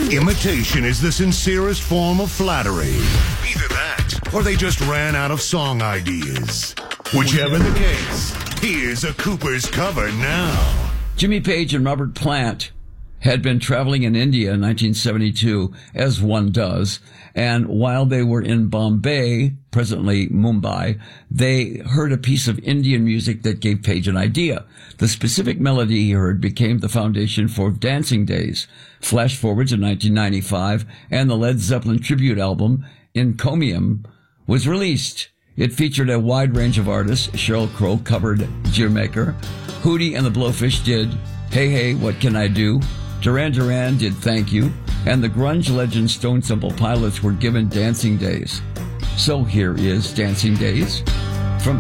Imitation is the sincerest form of flattery. Either that, or they just ran out of song ideas. Whichever the case, here's a Cooper's cover now. Jimmy Page and Robert Plant had been traveling in India in 1972, as one does, and while they were in Bombay, presently Mumbai, they heard a piece of Indian music that gave Page an idea. The specific melody he heard became the foundation for Dancing Days. Flash forward to 1995, and the Led Zeppelin tribute album, Encomium, was released. It featured a wide range of artists. Sheryl Crow covered Jeermaker. Hootie and the Blowfish did Hey Hey, What Can I Do? Duran Duran did Thank You, and the grunge legend Stone Temple Pilots were given Dancing Days. So here is Dancing Days